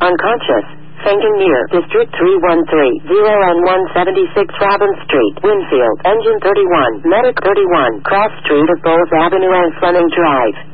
unconscious, fainting near District 313, 0 and 176 Robbins Street, Winfield, Engine 31, Medic 31, Cross Street of Bowles Avenue and Fleming Drive.